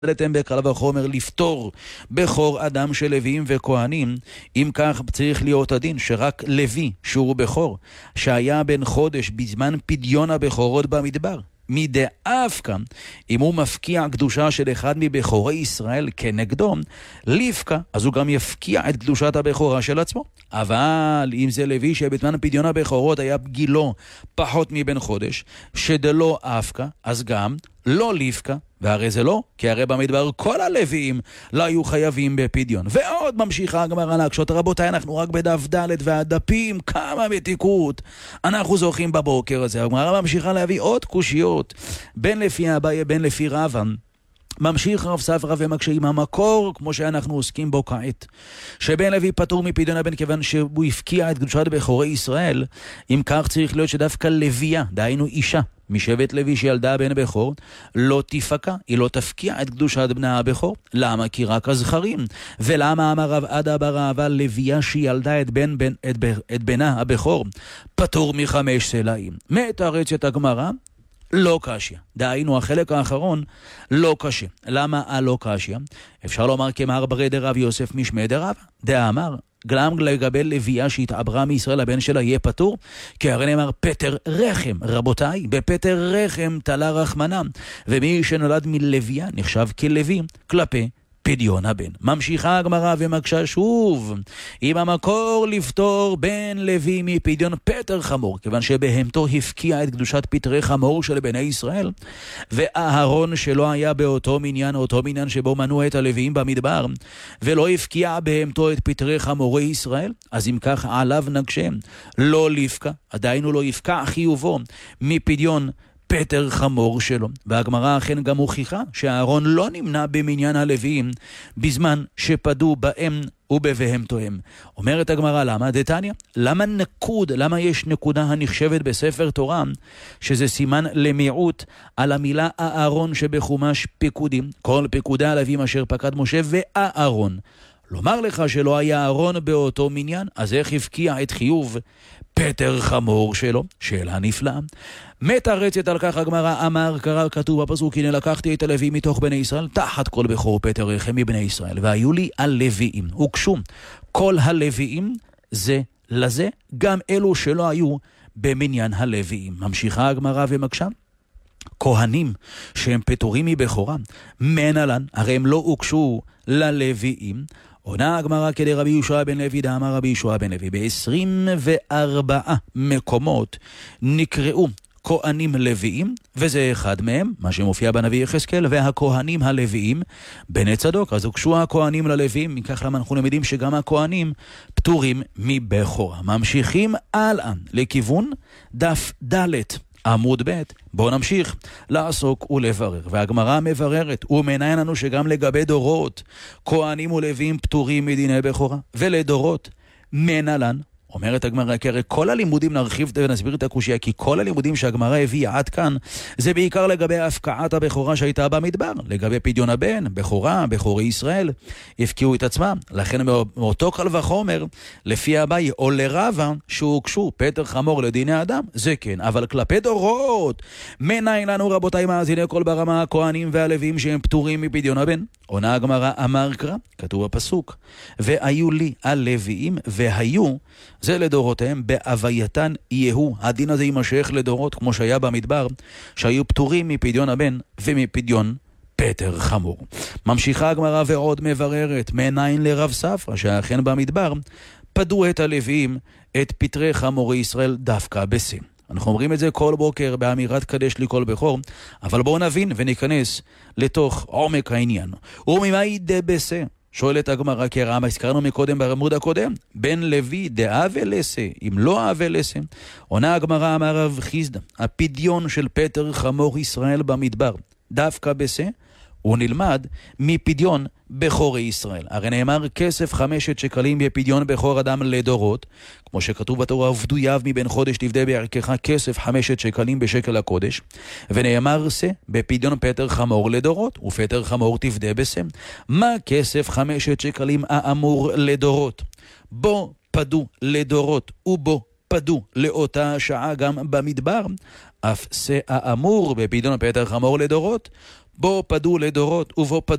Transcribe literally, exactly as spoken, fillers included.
אתם בקל וחומר לפתור בכור אדם של לוויים וכהנים. אם כך צריך להיות הדין שרק לוי שהוא בכור שהיה בן חודש בזמן פדיון הבכורות במדבר, מדאפקה אם הוא מפקיע קדושה של אחד מבכורי ישראל כנגדו ליפקה, אז הוא גם יפקיע את קדושת הבכורה של עצמו. אבל אם זה לוי שבזמן פדיון הבכורות היה גילו פחות מבן חודש שדלא אפקה, אז גם לא ליפקה, והרי זה לא, כי הרי במדבר כל הלוויים לא היו חייבים בפדיון. ועוד ממשיכה הגמרא להקשות. רבותיי, אנחנו רק בדף ד' והדפים, כמה מתיקות אנחנו זוכים בבוקר הזה. הגמרא ממשיכה להביא עוד קושיות, בין לפי אביי בין לפי רבא. ממשיך רב ספרא ומקשה עם המקור, כמו שאנחנו עוסקים בו כעת, שבן לוי פטור מפדיון הבן כיוון שהוא הפקיע את קדושת בכורי ישראל. אם כך צריך להיות שדווקא לוויה, דהיינו אישה משבט לוי שילדה בן בכור, לא תפקע, היא לא תפקיע את קדושת בנה הבכור. למה? כי רק הזכרים. ולמה אמר רב עדה בר אהבה לוויה שילדה את, בן, בן, את, את בנה הבכור פטור מחמש סלעים? מתרצת הגמרא לא קשיא, דהיינו החלק האחרון לא קשה. למה הלא קשיא? אפשר לומר כמהר ברי דרב יוסף משמי דרב דאמר גם לגבי לוויה שהתעברה מישראל הבן שלה יהיה פטור, כי הרי נאמר פטר רחם. רבותיי, בפטר רחם תלה רחמנם, ומי שנולד מלוויה נחשב כלוי כלפי פדיון הבן. ממשיכה הגמרא ומקשה שוב עם המקור לפתור בן לוי מפדיון פטר חמור, כיוון שבהמתו הפקיע את קדושת פטרי חמור של בני ישראל, ואהרון שלא היה באותו מניין, אותו מניין שבו מנו את הלוויים במדבר, ולא הפקיע בהמתו את פטרי חמורי ישראל, אז אם כך עליו נקשה לא לפקע, עדיין הוא לא יפקע חיובו מפדיון פטר חמור שלו. והגמרא אכן גם הוכיחה שהאהרון לא נמנע במניין הלוויים בזמן שפדו בהם ובבהמתוהם. אומרת הגמרא, למה? דתניא, למה נקוד, למה יש נקודה הנחשבת בספר תורה שזה סימן למיעוט על המילה האהרון שבחומש פקודים, כל פקודי הלוויים אשר פקד משה והאהרון. לומר לך שלא היה אהרון באותו מניין, אז איך הפקיע את חיוב פטר חמור שלו? שאלה נפלאה. מתרצת על כך הגמרא, אמר קרא כתוב בפסוק, הנה לקחתי את הלוויים מתוך בני ישראל תחת כל בכור פטר רחם מבני ישראל, והיו לי הלוויים. הוקשו כל הלוויים זה לזה, גם אלו שלא היו במניין הלוויים. ממשיכה הגמרא ומקשה, כהנים שהם פטורים מבכורה מנהלן, הרי הם לא הוקשו ללוויים. עונה הגמרא כדי רבי יהושע בן לוי דאמר רבי יהושע בן לוי, ב-עשרים וארבעה מקומות נקראו כהנים לוויים, וזה אחד מהם, מה שמופיע בנביא יחזקאל, והכהנים הלוויים בני צדוק. אז הוקשו הכהנים ללוויים, מכך למה אנחנו למדים שגם הכהנים פטורים מבכורה. ממשיכים הלאה לכיוון דף ד' עמוד ב'. בואו נמשיך לעסוק ולברר. והגמרא מבררת ומנין לנו שגם לגבי דורות כהנים ולוויים פטורים מדיני בכורה, ולדורות מנהלן. אומרת הגמרא, כי הרי כל הלימודים, נרחיב ונסביר את הקושיה, כי כל הלימודים שהגמרא הביאה עד כאן זה בעיקר לגבי הפקעת הבכורה שהייתה במדבר, לגבי פדיון הבן, בכורה, בכורי ישראל הפקיעו את עצמם. לכן מאותו קל וחומר לפי אביי או לרבא שהוקשו פטר חמור לדיני אדם, זה כן. אבל כלפי דורות מנין לנו רבותיי מאזיני כל ברמה הכהנים והלוויים שהם פטורים מפדיון הבן? עונה הגמרא, אמר קרא, כתוב בפסוק, והיו לי הלוויים, והיו זה לדורותיהם בהווייתן יהיו. הדין הזה יימשך לדורות, כמו שהיה במדבר שהיו פטורים מפדיון הבן ומפדיון פטר חמור. ממשיכה הגמרא ועוד מבררת מנין לרב ספרא שאכן במדבר פדו את הלוויים את פטרי חמורי ישראל דווקא בסם. אנחנו אומרים את זה כל בוקר באמירת קדש לי כל בכור, אבל בואו נבין וניכנס לתוך עומק העניין. וממאי דבסה, שואלת הגמרא, כי הרמה הזכרנו מקודם בעמוד הקודם, בן לוי דאבה לסה, אם לא אבה לסה. עונה הגמרא, אמר רב חיסדא, הפדיון של פטר חמור ישראל במדבר דווקא בסה, הוא נלמד מפדיון בכורי ישראל. הרי נאמר כסף חמשת שקלים בפדיון בכור אדם לדורות, כמו שכתוב בתורה, עבדויו מבין חודש תפדה בערכך כסף חמשת שקלים בשקל הקודש, ונאמר סה בפדיון פטר חמור לדורות, ופטר חמור תפדה בסם. מה כסף חמשת שקלים האמור לדורות? בו פדו לדורות ובו פדו לאותה שעה גם במדבר, אף שא האמור בפדיון פטר חמור לדורות בו פדו לדורות ובו פדו